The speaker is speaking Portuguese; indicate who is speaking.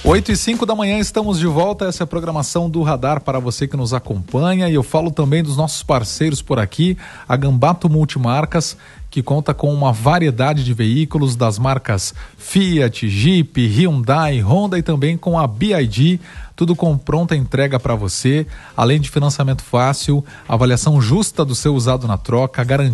Speaker 1: 8h05 da manhã, estamos de volta. Essa é a programação do Radar para você que nos acompanha. E eu falo também dos nossos parceiros por aqui, a Gambato Multimarcas, que conta com uma variedade de veículos das marcas Fiat, Jeep, Hyundai, Honda e também com a BYD. Tudo com pronta entrega para você, além de financiamento fácil, avaliação justa do seu usado na troca, garantia